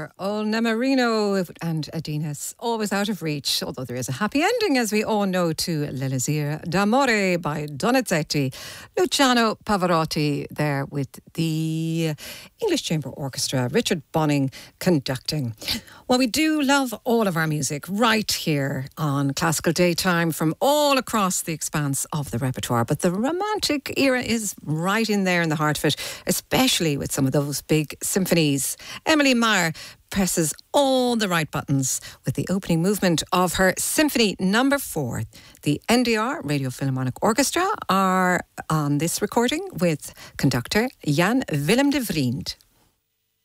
for Ol Nemarino and Adina's Always Out of Reach, although there is a happy ending, as we all know, to L'Elisir d'Amore by Donizetti. Luciano Pavarotti there with the English Chamber Orchestra, Richard Bonning conducting. Well, we do love all of our music right here on Classical Daytime from all across the expanse of the repertoire, but the Romantic era is right in there in the heart of it, especially with some of those big symphonies. Emily Meyer presses all the right buttons with the opening movement of her Symphony No. 4. The NDR Radio Philharmonic Orchestra are on this recording with conductor Jan Willem de Vriend.